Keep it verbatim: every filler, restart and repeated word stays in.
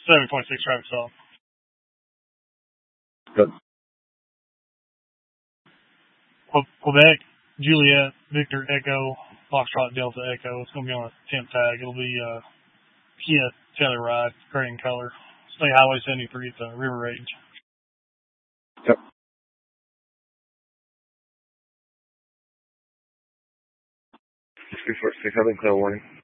seven point six traffic stop. Good. Quebec, Juliet, Victor, Echo, Foxtrot, Delta, Echo. It's going to be on a temp tag. It'll be uh, Kia Telluride, gray in color. State Highway seventy-three at the River Range. Yep. six four six, I've been clear warning.